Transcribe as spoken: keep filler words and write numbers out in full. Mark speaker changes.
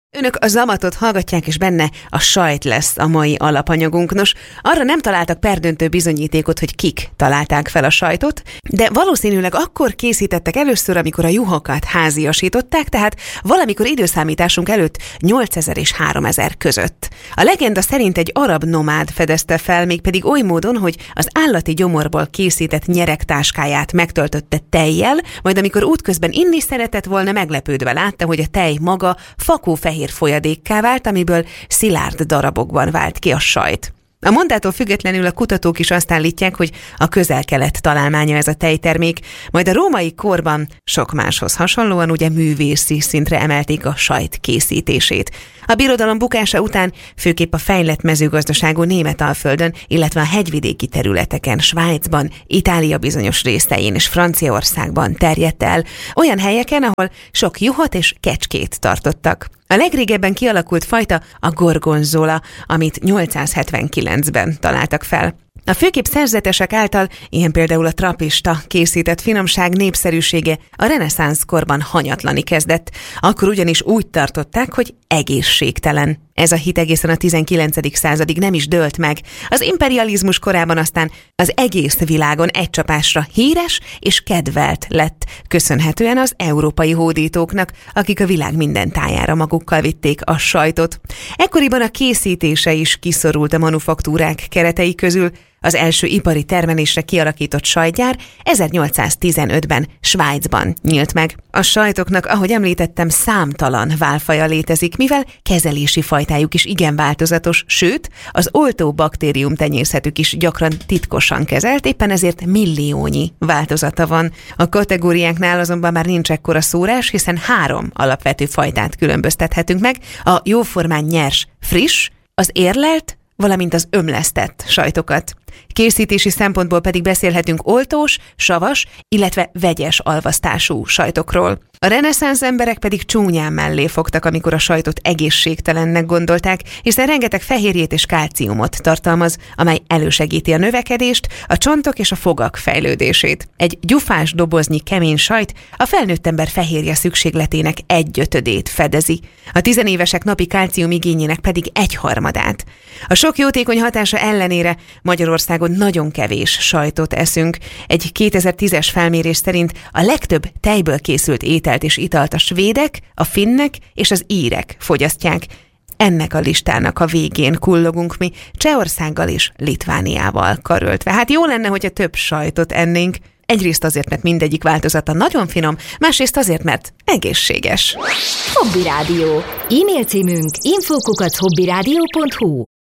Speaker 1: Önök a Zamatot hallgatják, és benne a sajt lesz a mai alapanyagunk. Nos, arra nem találtak perdöntő bizonyítékot, hogy kik találták fel a sajtot, de valószínűleg akkor készítettek először, amikor a juhokat háziasították, tehát valamikor időszámításunk előtt nyolcezer és háromezer között. A legenda szerint egy arab nomád fedezte fel, mégpedig oly módon, hogy az állati gyomorból készített nyeregtáskáját megtöltötte tejjel, majd amikor útközben inni szeretett volna, meglepődve látta, hogy a tej maga fakófehér folyadékká vált, amiből szilárd darabokban vált ki a sajt. A mondától függetlenül a kutatók is azt állítják, hogy a Közel-Kelet találmánya ez a tejtermék, majd a római korban sok máshoz hasonlóan ugye művészi szintre emelték a sajt készítését. A birodalom bukása után főképp a fejlett mezőgazdaságú Németalföldön, illetve a hegyvidéki területeken, Svájcban, Itália bizonyos részein és Franciaországban terjedt el, olyan helyeken, ahol sok juhot és kecskét tartottak. A legrégebben kialakult fajta a gorgonzola, amit nyolcszázhetvenkilencben találtak fel. A főképp szerzetesek által, ilyen például a trapista készített finomság népszerűsége a reneszánsz korban hanyatlani kezdett. Akkor ugyanis úgy tartották, hogy egészségtelen. Ez a hit egészen a tizenkilencedik századig nem is dőlt meg. Az imperializmus korában aztán az egész világon egy csapásra híres és kedvelt lett, köszönhetően az európai hódítóknak, akik a világ minden tájára magukkal vitték a sajtot. Ekkoriban a készítése is kiszorult a manufaktúrák keretei közül. Az első ipari termelésre kialakított sajtgyár ezernyolcszáztizenötben Svájcban nyílt meg. A sajtoknak, ahogy említettem, számtalan válfaja létezik, mivel kezelési fajtájuk is igen változatos, sőt, az oltó baktérium tenyészetük is gyakran titkosan kezelt, éppen ezért milliónyi változata van. A kategóriáknál azonban már nincs ekkora szórás, hiszen három alapvető fajtát különböztethetünk meg: a jóformán nyers, friss, az érlelt, valamint az ömlesztett sajtokat. Készítési szempontból pedig beszélhetünk oltós, savas, illetve vegyes alvasztású sajtokról. A reneszánsz emberek pedig csúnyán mellé fogtak, amikor a sajtot egészségtelennek gondolták, hiszen rengeteg fehérjét és kálciumot tartalmaz, amely elősegíti a növekedést, a csontok és a fogak fejlődését. Egy gyufás doboznyi kemény sajt a felnőtt ember fehérje szükségletének egyötödét fedezi, a tizenévesek napi kálcium igényének pedig egyharmadát. A sok jótékony hatása ellenére Magyarországon nagyon kevés sajtot eszünk. Egy kétezer-tízes felmérés szerint a legtöbb tejből készült ételt és italt a svédek, a finnek és az írek fogyasztják. Ennek a listának a végén kullogunk mi, Csehországgal és Litvániával karöltve. Hát jó lenne, hogyha több sajtot ennénk. Egyrészt azért, mert mindegyik változata nagyon finom, másrészt azért, mert egészséges.
Speaker 2: Hobby Rádió. E-mail címünk info kukac hobbyradio pont hu.